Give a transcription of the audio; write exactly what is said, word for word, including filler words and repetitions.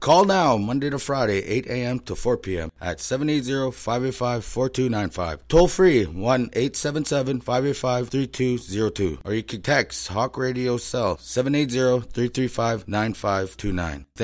Call now, Monday to Friday, eight a.m. to four p.m. at seven eight zero, five eight five, four two nine five. Toll free, one eight seven seven, five eight five, three two zero two. Or you can text Hawk Radio cell seven eight zero, three three five, nine five two nine.